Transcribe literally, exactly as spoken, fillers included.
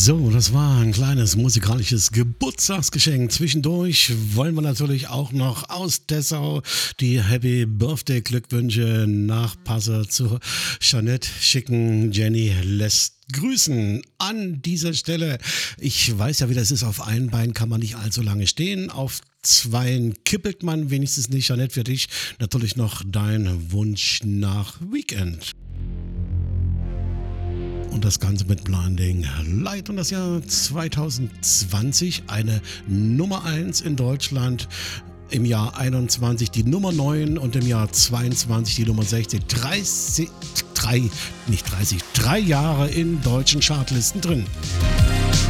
So, das war ein kleines musikalisches Geburtstagsgeschenk. Zwischendurch wollen wir natürlich auch noch aus Dessau die Happy Birthday Glückwünsche nach Passau zu Jeanette schicken. Jenny lässt grüßen an dieser Stelle. Ich weiß ja, wie das ist. Auf einem Bein kann man nicht allzu lange stehen. Auf zweien kippelt man wenigstens nicht. Jeanette, für dich natürlich noch dein Wunsch nach Weekend. Und das Ganze mit Blinding Light und das Jahr zwanzig zwanzig eine Nummer eins in Deutschland, im Jahr einundzwanzig die Nummer neun und im Jahr zweiundzwanzig die Nummer sechzehn. dreißig, drei, nicht dreißig, drei Jahre in deutschen Chartlisten drin.